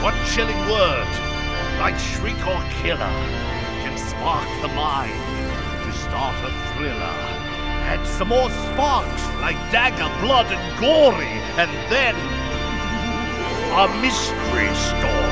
One chilling word, like shriek or killer, can spark the mind to start a thriller. Add some more sparks, like dagger, blood, and gory, and then a mystery story.